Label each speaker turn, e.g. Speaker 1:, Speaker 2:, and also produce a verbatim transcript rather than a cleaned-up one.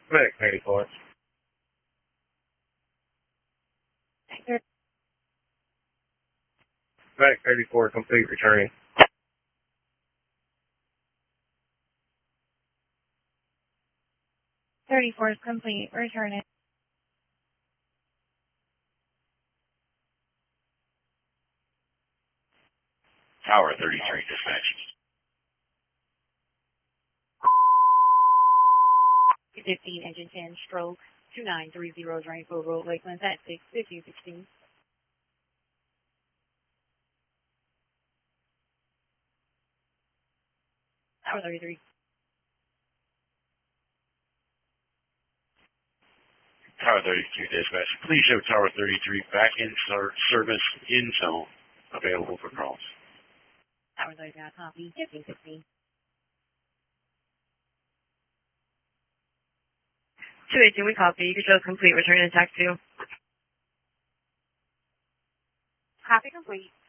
Speaker 1: Medic thirty-four. Medic thirty-four, complete returning.
Speaker 2: thirty-four is complete, return it.
Speaker 3: Tower thirty-three, dispatch.
Speaker 2: fifteen, engine ten, stroke, two nine three zero, Drainfield Road, Lakeland, at six, fifteen sixteen. Tower thirty-three.
Speaker 3: Tower thirty-three, dispatch. Please show Tower thirty-three back in ser- service in zone, available for calls.
Speaker 2: Tower thirty-three, copy, fifteen sixteen. two eighteen, we copy. You can show complete, return in tax two. Copy complete.